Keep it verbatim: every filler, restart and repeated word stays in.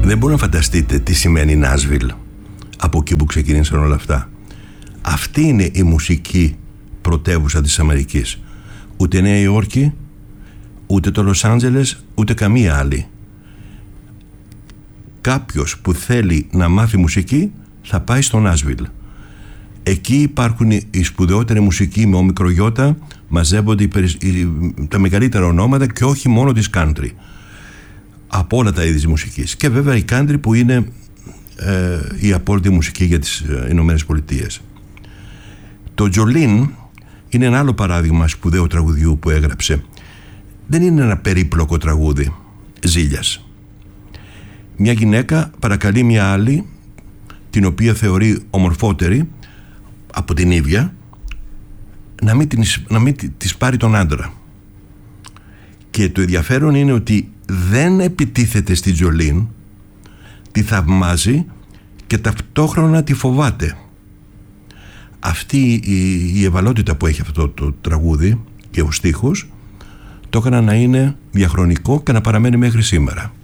Δεν μπορώ να φανταστείτε τι σημαίνει Νάσβιλ από εκεί που ξεκίνησαν όλα αυτά. Αυτή είναι η μουσική πρωτεύουσα της Αμερικής. Ούτε Νέα Υόρκη, ούτε το Λος Άντζελες, ούτε καμία άλλη. Κάποιος που θέλει να μάθει μουσική θα πάει στο Νάσβιλ. Εκεί υπάρχουν οι σπουδαιότεροι μουσικοί με ομικρογιώτα, μαζεύονται τα μεγαλύτερα ονόματα και όχι μόνο της country, από όλα τα είδη της μουσικής. Και βέβαια η country που είναι ε, η απόλυτη μουσική για τις Ηνωμένες Πολιτείες. Το Jolene είναι ένα άλλο παράδειγμα σπουδαίου τραγουδιού που έγραψε. Δεν είναι ένα περίπλοκο τραγούδι ζήλιας. Μια γυναίκα παρακαλεί μια άλλη, την οποία θεωρεί ομορφότερη από την ίδια, να μην, την, να μην της πάρει τον άντρα. Και το ενδιαφέρον είναι ότι δεν επιτίθεται στη Jolene, τη θαυμάζει και ταυτόχρονα τη φοβάται. Αυτή η, η ευαλότητα που έχει αυτό το τραγούδι και ο στίχος το έκανα να είναι διαχρονικό και να παραμένει μέχρι σήμερα.